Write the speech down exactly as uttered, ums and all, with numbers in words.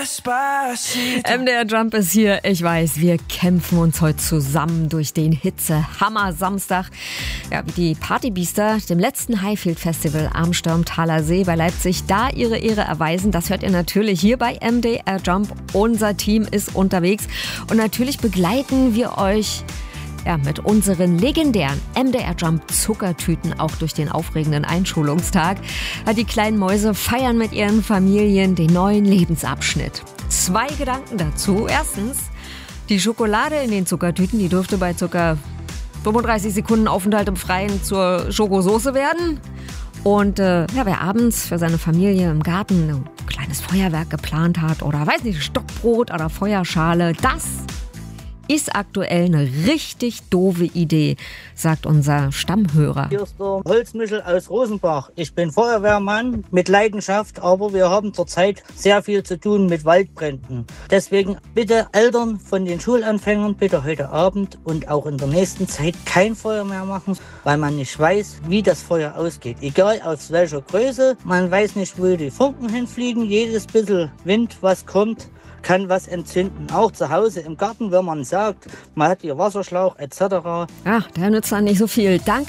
M D R Jump ist hier. Ich weiß, wir kämpfen uns heute zusammen durch den Hitze-Hammer-Samstag. Ja, wie die Partybiester dem letzten Highfield-Festival am Stürmtaler See bei Leipzig da ihre Ehre erweisen. Das hört ihr natürlich hier bei M D R Jump. Unser Team ist unterwegs und natürlich begleiten wir euch ja, mit unseren legendären M D R Jump Zuckertüten auch durch den aufregenden Einschulungstag. Die kleinen Mäuse feiern mit ihren Familien den neuen Lebensabschnitt. Zwei Gedanken dazu. Erstens, die Schokolade in den Zuckertüten, die dürfte bei ca. fünfunddreißig Sekunden Aufenthalt im Freien zur Schokosoße werden. Und äh, ja, wer abends für seine Familie im Garten ein kleines Feuerwerk geplant hat oder weiß nicht, Stockbrot oder Feuerschale, das ist aktuell eine richtig doofe Idee, sagt unser Stammhörer. Hier ist der Holzmichel aus Rosenbach. Ich bin Feuerwehrmann mit Leidenschaft, aber wir haben zurzeit sehr viel zu tun mit Waldbränden. Deswegen bitte Eltern von den Schulanfängern bitte heute Abend und auch in der nächsten Zeit kein Feuer mehr machen, weil man nicht weiß, wie das Feuer ausgeht. Egal aus welcher Größe, man weiß nicht, wo die Funken hinfliegen. Jedes bisschen Wind, was kommt, kann was entzünden. Auch zu Hause im Garten, wenn man sagt, man hat hier Wasserschlauch et cetera. Ach, der nützt dann nicht so viel. Danke.